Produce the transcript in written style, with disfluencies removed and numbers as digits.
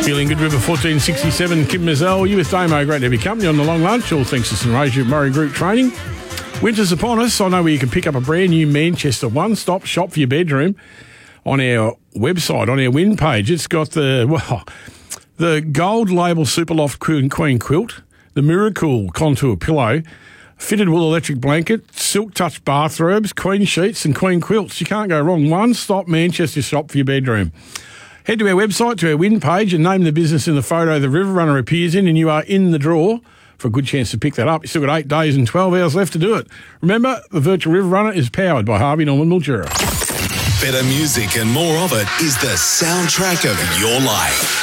Feeling good, River 1467, Kim Mazzell. You with Damo, great to have your company on the long lunch. All thanks to St Rose Murray Group Training. Winter's upon us. I know where you can pick up a brand new Manchester one-stop shop for your bedroom on our website, on our win page. It's got the gold label Superloft Queen quilt, the Miracle contour pillow, fitted wool electric blanket, silk touch bathrobes, queen sheets and queen quilts. You can't go wrong. One-stop Manchester shop for your bedroom. Head to our website, to our win page, and name the business in the photo the River Runner appears in, and you are in the draw for a good chance to pick that up. You've still got 8 days and 12 hours left to do it. Remember, the Virtual River Runner is powered by Harvey Norman Mildura. Better music and more of it is the soundtrack of your life.